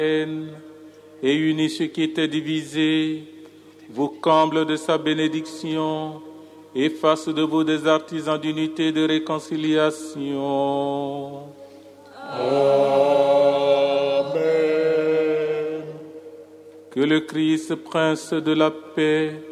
et unit ce qui était divisé, vous comble de sa bénédiction et fasse de vous des artisans d'unité et de réconciliation. Amen. Que le Christ, Prince de la paix,